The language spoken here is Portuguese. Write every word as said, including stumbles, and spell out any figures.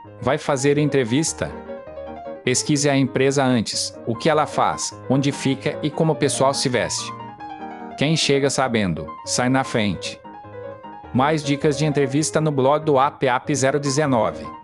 Vai fazer entrevista? Pesquise a empresa antes, o que ela faz, onde fica e como o pessoal se veste. Quem chega sabendo, sai na frente. Mais dicas de entrevista no blog do A P A P zero dezenove.